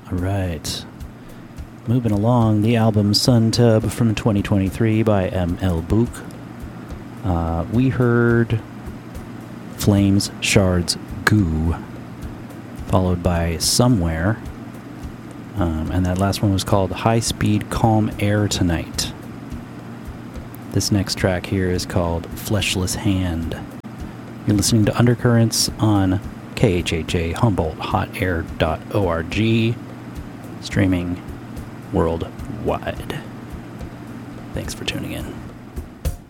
All right. Moving along, the album Sun Tub from 2023 by M.L. Book. We heard Flames, Shards, Goo, followed by Somewhere. And that last one was called High Speed Calm Air Tonight. This next track here is called Fleshless Hand. You're listening to Undercurrents on KHHA Humboldt hotair.org, streaming worldwide. Thanks for tuning in.